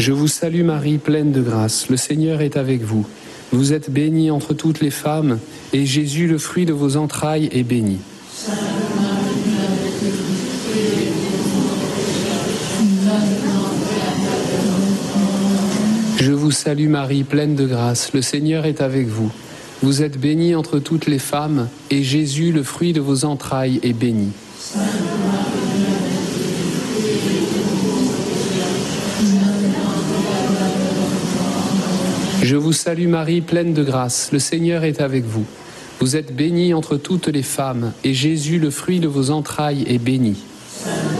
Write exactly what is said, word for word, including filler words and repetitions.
Je vous salue Marie, pleine de grâce, le Seigneur est avec vous. Vous êtes bénie entre toutes les femmes, et Jésus, le fruit de vos entrailles, est béni. Je vous salue Marie, pleine de grâce, le Seigneur est avec vous. Vous êtes bénie entre toutes les femmes, et Jésus, le fruit de vos entrailles, est béni. Je vous salue Marie, pleine de grâce, le Seigneur est avec vous. Vous êtes bénie entre toutes les femmes, et Jésus, le fruit de vos entrailles, est béni.